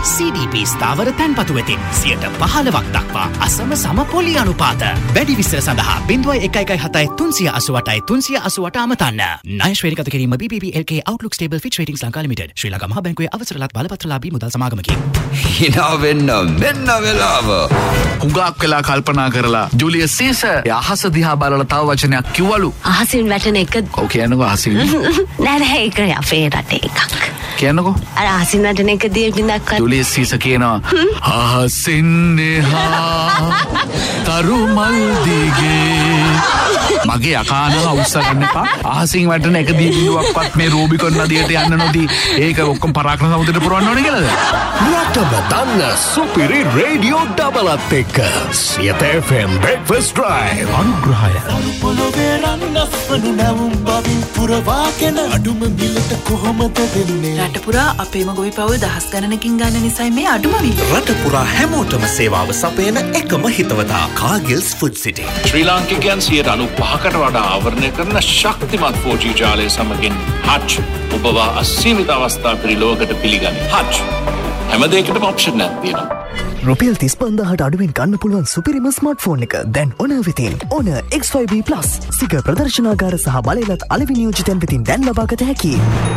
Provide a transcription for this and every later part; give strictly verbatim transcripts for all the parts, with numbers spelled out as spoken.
C D P ස්ථාවර තැන්පතු වෙතින් සියයට පහළොවක් දක්වා අසම සම පොලි අනුපාත. වැඩි විස්තර සඳහා zero one one seven three eight eight three eight eight අමතන්න. ණය ශ්‍රේණිගත කිරීම B B B L K Outlook Stable Fitch Ratings Lanka limited. ශ්‍රී ලංකා මහා බැංකුවේ අවසරලත් බලපත්‍රලාභී මුදල් සමාගමකි. hina wenna menna velawa. හුඟක් වෙලා කල්පනා කරලා ජුලියස් සීසර් අහස දිහා බලලා තව වචනයක් කිව්වලු. අහසින් වැටෙන එක. ඔව් කියන්නකෝ අහසින්. නෑ නෑ ඒක අපේ රටේ එකක්. කියන්නකෝ. අර අහසින් වැටෙන එක දීපින්දක් ජුලියස් සීසර් කියනවා අහසින් එහා තරුමල් දිගේ මගේ අකාන අවුස්සා ගන්න එපා. අහසින් වැටෙන එක දීපින්දුවක්වත් මේ රූබිකොන් නදියට යන්න නොදී ඒක ඔක්කොම පරාක්‍රම සමුද්‍රයට පුරවන්න ඕනේ කියලාද? රටම දන්න සුපිරි රේඩියෝ ඩබලත් එක්ක Siyatha F M Breakfast Drive අනුග්‍රහය. පොළොවේ රන්නස්වනු නැවුම් බවින් පුරවාගෙන අඩුම මිලට කොහොමද දෙන්නේ? රට පුරා අපේම ගොවි පවුල් දහස් ගණනකින් ගන්න නිසායි මේ අඩුම මිල. රට පුරා හැමෝටම සේවාව සපයන එකම හිතවතා කාගිල්ස් ෆුඩ් සිටි. ශ්‍රී ලාංකිකයන් සියයට අනූපහකට වඩා ආවරණය කරන ශක්තිමත් four G ජාලය සමගින් හච් ඔබව අසීමිත අවස්ථා පිළිලෝකට පිළිගනී. හච් හැම දෙයකටම ඔප්ෂන් එකක් තියෙනවා. රුපියල් තිස් පන්දාහට අඩුවෙන් ගන්න පුළුවන් සුපිරිම ස්මාර්ට්ෆෝන් එක දැන් Honor වෙතින්. Honor X five B Plus සිග ප්‍රදර්ශනාගාර සහ බලයලත් අලෙවි නියෝජිතයන් වෙතින් දැන් ලබාගත හැකියි.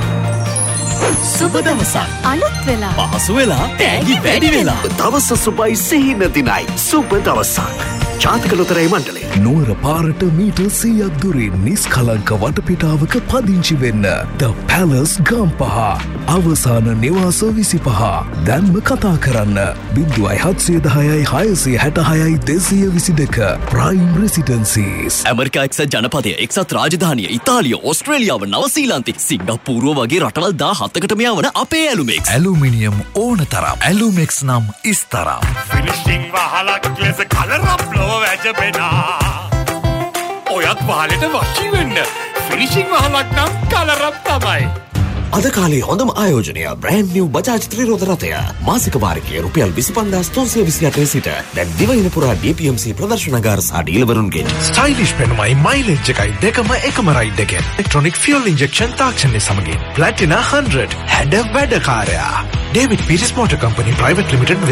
සුබ දවසක්. අලුත් වෙලා. පහසු වෙලා. තෑගි වැඩි වෙලා. දවස සුබයි සිහින දිනයි. සුබ දවසක්. ජාතික ලොතරැයි මණ්ඩලය. නුවර පාරට මීටර් සීයක් දුරින් නිස්කලංක වටපිටාවක පදිංචි වෙන්න. The Palace Gampaha. අවසාන නිවාස විසිපහ. දැන්ම කතා කරන්න. බිංදුවයි හත්සිය දහයයි හයසිය හැටහයයි දෙසිය විසි දෙක. Prime Residencies. ඇමරිකා එක්සත් ජනපදය, එක්සත් රාජධානිය, ඉතාලිය, ඕස්ට්‍රේලියාව, නවසීලන්තය, සිංගප්පූරුව වගේ රටවල් දාහතකට මෙයාවන අපේ ඇලුමෙක්ස්. ඇලුමිනියම් ඕන තරම්. ඇලුමෙක්ස් නම් ඉස්තරම්. ෆිනිෂිං වහලක් ලෙස කලරප් ලොව වැජබෙනා. ඔයත් වහලට වශී වෙන්න. ෆිනිෂිං වහලක් නම් කලරප් තමයි. අද කාලේ හොඳම ආයෝජනය බ්‍රෑන්ඩ් නිව් බජාජ් ත්‍රිරෝද රථය. මාසික වාරිකය රුපියල් විසි පන්දාස් තුන්සිය විසි අටේ සිට දැන් දිවයින පුරා D P M C ප්‍රදර්ශනගාර සහ ඩීලවරුන්ගෙන් ස්ටයිලිෂ් පෙනුමයි මයිලේජ් එකයි දෙකම එකම රයිඩ් එකෙන්. ඉලෙක්ට්‍රොනික ෆියුල් ඉන්ජෙක්ෂන් තාක්ෂණය සමගින් ප්ලැටිනා one hundred හැඩ වැඩකාරයා. David Peiris motor company private limited